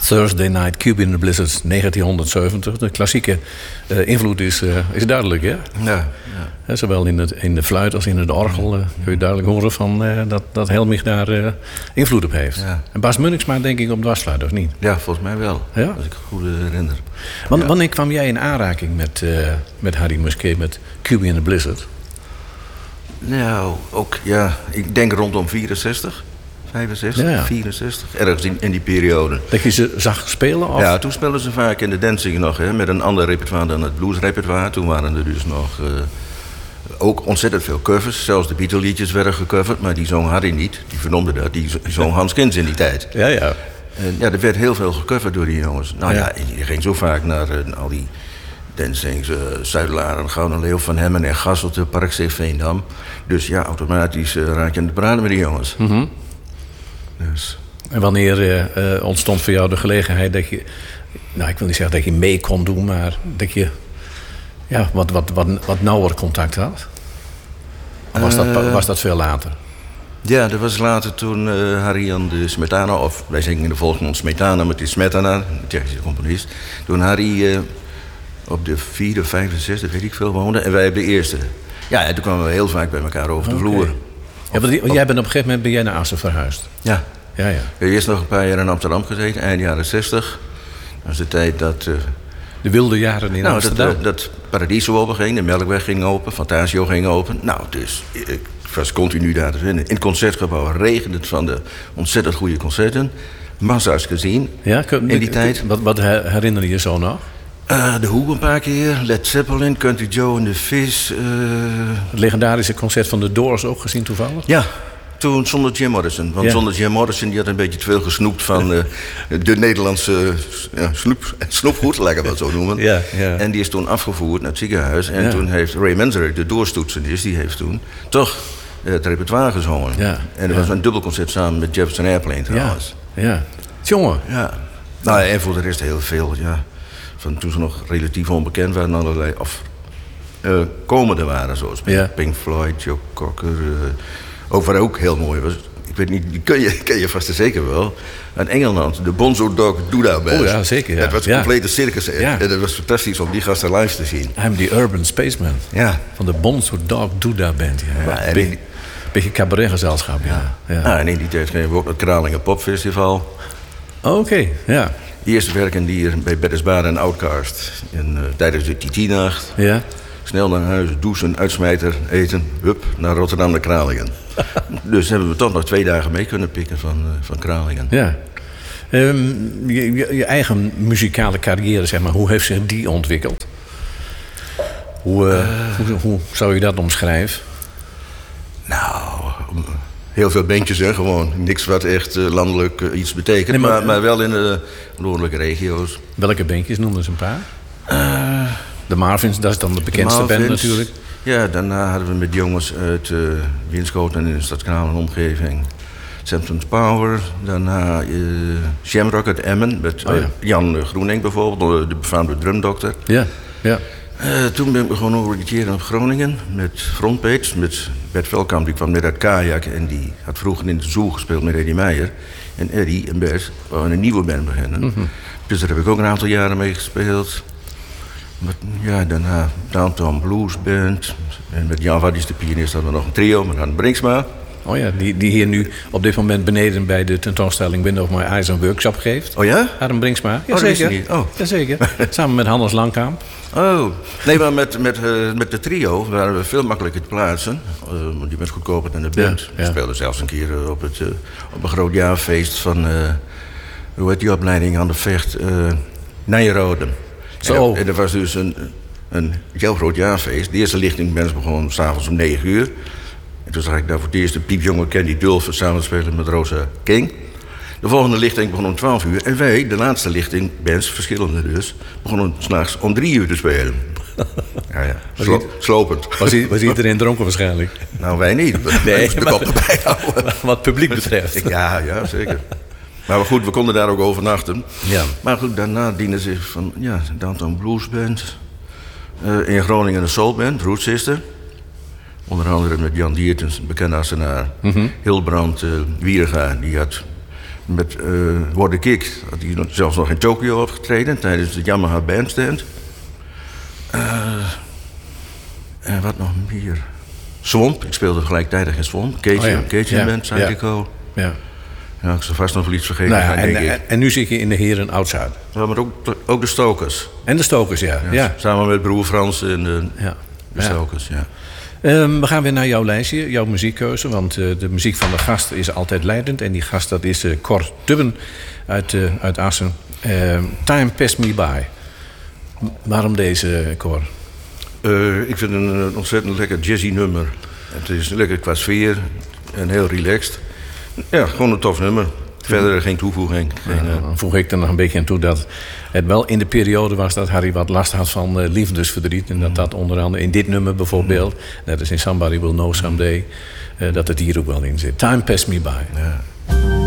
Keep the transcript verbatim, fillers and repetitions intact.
Thursday Night Cube in the Blizzard negentienhonderdzeventig. De klassieke uh, invloed is, uh, is duidelijk, hè? Ja, ja. Zowel in, het, in de fluit als in het orgel uh, kun je duidelijk horen van, uh, dat, dat Helmich daar uh, invloed op heeft. Ja. En Bas Munniksma denk ik op dwarsfluit, of niet? Ja, volgens mij wel. Ja? Als ik het goed herinner. Want, ja. Wanneer kwam jij in aanraking met, uh, met Harry Musquet, met Cube in the Blizzard? Nou, ook, ja, ik denk rondom vierenzestig. vijfenzestig, ja, ja. vierenzestig, ergens in, in die periode. Dat je ze zag spelen? Of? Ja, toen speelden ze vaak in de dancing nog, hè, met een ander repertoire dan het bluesrepertoire. Toen waren er dus nog uh, ook ontzettend veel covers. Zelfs de Beatle-liedjes werden gecoverd, maar die zong Harry niet. Die vernomde dat, die, die zong Hans Kins in die tijd. Ja, ja. En ja, er werd heel veel gecoverd door die jongens. Nou ja, ja je ging zo vaak naar uh, al die dancings, uh, Zuidlaren, Gouden Leeuw, Van Hemmen en Gasselte, Parkstee, Veendam. Dus ja, automatisch uh, raak je aan het praten met die jongens. Mm-hmm. Dus. En wanneer uh, uh, ontstond voor jou de gelegenheid dat je, nou ik wil niet zeggen dat je mee kon doen, maar dat je ja, wat, wat, wat, wat nauwer contact had? Of was, uh, dat, was dat veel later? Ja, dat was later toen uh, Harry aan de Smetana, of wij zeggen in de volksmond Smetana, maar het is Smetana, een Tsjechische componist. Toen Harry uh, op de vierde, vijfde, zesde, weet ik veel, woonde en wij op de eerste. Ja, en toen kwamen we heel vaak bij elkaar over de okay. vloer. Ja, want jij bent op een gegeven moment ben jij naar Assen verhuisd. Ja. Ja, ja. Ik heb eerst nog een paar jaar in Amsterdam gezeten, eind jaren zestig. Dat was de tijd dat... Uh, de wilde jaren in nou, Amsterdam? Dat, dat Paradiso openging, de Melkweg ging open, Fantasio ging open. Nou, dus ik was continu daar te vinden. In het Concertgebouw regende het van de ontzettend goede concerten. Massa's gezien ja, kun, in die tijd. Wat, wat herinner je zo nog? Uh, de Who een paar keer, Led Zeppelin, Country Joe en de Fish. Uh... Het legendarische concert van de Doors ook gezien toevallig? Ja, toen zonder Jim Morrison. Want ja. zonder Jim Morrison die had een beetje te veel gesnoept van uh, de Nederlandse uh, snoep, snoepgoed, laat ik het wel zo noemen. Ja, ja. En die is toen afgevoerd naar het ziekenhuis. En ja. toen heeft Ray Manzarek, de Doors-toetsenist, die heeft toen toch uh, het repertoire gezongen. Ja. En dat ja. was een dubbelconcert samen met Jefferson Airplane trouwens. Ja, ja. Jongen. Ja. Nou, en voor de rest heel veel, ja. Van toen ze nog relatief onbekend waren, allerlei, of uh, komende waren, zoals ja. Pink Floyd, Joe Cocker. Uh, ook wat ook heel mooi was. Ik weet niet, die ken je, ken je vast en zeker wel. Uit Engeland, de Bonzo Dog Doodah Band. Oh ja, zeker. Ja. Het was een ja. complete circus. Ja. En het was fantastisch om die gasten live te zien. I'm the Urban Spaceman. Ja. Van de Bonzo Dog Doodah Band. Ja. Ja, Be- die... Beetje cabaretgezelschap. Ja. Ja. Ja. Ah, en in die tijd kregen we ook het Kralingen Popfestival. Oh, oké, okay. Ja. Die eerste werken die hier bij Beddesbaar en Outcast. En, uh, tijdens de T T-nacht. Ja. Snel naar huis, douchen, uitsmijter, eten. Hup, naar Rotterdam naar Kralingen. Dus hebben we toch nog twee dagen mee kunnen pikken van, uh, van Kralingen. Ja. Um, je, je, je eigen muzikale carrière, zeg maar, hoe heeft zich die ontwikkeld? Hoe, uh, uh, hoe, hoe zou je dat omschrijven? Nou, heel veel bandjes, hè, gewoon. Niks wat echt uh, landelijk uh, iets betekent, nee, maar, maar, maar wel in de noordelijke regio's. Welke bandjes noemen ze een paar? Uh, de Marvins, dat is dan de bekendste de band natuurlijk. Ja, daarna hadden we met jongens uit uh, Winschoten en in de Stadskanaal en omgeving. Samson's Power, daarna uh, Shamrock uit Emmen, met uh, oh, ja. Jan Groening bijvoorbeeld, de befaamde drumdokter. Ja, ja. Uh, toen ben ik gewoon oriënteren op Groningen met Frontpage, met Bert Velkamp, die kwam net uit Kajak en die had vroeger in de Zoel gespeeld met Eddie Meijer. En Eddie en Bert wouden een nieuwe band beginnen. Mm-hmm. Dus daar heb ik ook een aantal jaren mee gespeeld. Met, ja, daarna Downtown Blues Band. En met Jan Waddis, de pianist, hadden we nog een trio met Han Brinksma. Oh ja, die, die hier nu op dit moment beneden bij de tentoonstelling Window of My Eyes een workshop geeft. Oh ja? Harm Brinksma. Ja, oh, zeker. Niet. Oh. Ja, zeker. Samen met Hannes Langkamp. Oh, nee, maar met, met, uh, met de trio waren we veel makkelijker te plaatsen. Uh, want die was goedkoper dan de band. Ja, ja. We speelden zelfs een keer uh, op, het, uh, op een groot jaarfeest van, uh, hoe heet die opleiding aan de Vecht? Uh, Nijrode. Zo. En er was dus een, een heel groot jaarfeest. De eerste lichting mensen begon s'avonds om negen uur. En toen zag ik daar voor het eerst een piepjonge Candy Dulfer samen spelen met Rosa King. De volgende lichting begon om twaalf uur. En wij, de laatste lichting, bands, verschillende dus, begonnen s'nachts om drie uur te spelen. Ja, ja. Slo- slopend. Was, was iedereen dronken waarschijnlijk? Nou, wij niet. Nee, de kop erbij houden. Wat het publiek betreft. Ja, ja, zeker. Maar goed, we konden daar ook overnachten. Ja. Maar goed, daarna dienen zich van, ja, Downtown Blues Band. Uh, in Groningen een soulband, Root Sister. Onder andere met Jan Diertens, een bekende Assenaar. Mm-hmm. Hilbrand uh, Wierga, die had met uh, Worden Kick had hij zelfs nog in Tokio opgetreden tijdens de Yamaha Bandstand. Uh, en wat nog meer? Swamp, ik speelde gelijktijdig in Swamp. Cajun, oh ja. Cajun ja. Band, Psychico. Ja. ja. Ja, ik zal vast nog wel iets vergeten. Nou ja, zijn, en, denk ik. En, en nu zit je in de Heren Oud-Zuid. Ja, maar ook, ook de Stokers. En de Stokers, ja. ja, ja. Samen met broer Frans en de, ja. de Stokers, ja. ja. Um, we gaan weer naar jouw lijstje, jouw muziekkeuze. Want uh, de muziek van de gast is altijd leidend. En die gast, dat is uh, Cor Dubben uit, uh, uit Assen. Uh, Time Passed Me By. Waarom deze, Cor? Uh, ik vind het een ontzettend lekker jazzy nummer. Het is lekker qua sfeer en heel relaxed. Ja, gewoon een tof nummer. Verder geen toevoeging. Geen, uh, dan voeg ik er nog een beetje aan toe dat het wel in de periode was dat Harry wat last had van uh, liefdesverdriet. En dat dat onder andere in dit nummer bijvoorbeeld, net als in Somebody Will Know Someday, uh, dat het hier ook wel in zit. Time Passed Me By. Ja.